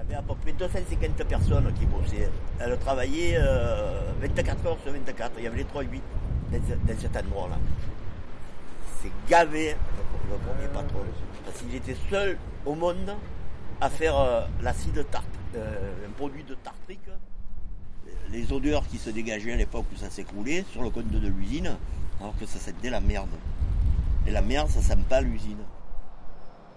avait à peu près 250 personnes qui bossaient. Elles travaillaient 24 heures sur 24. Il y avait les 3-8 dans cet endroit-là. C'est gavé le premier patron. Parce qu'il était seul au monde à faire l'acide tarte, un produit de tartrique. Les odeurs qui se dégageaient à l'époque où ça s'écroulait sur le compte de l'usine, alors que ça sentait la merde. Et la merde, ça sent pas l'usine.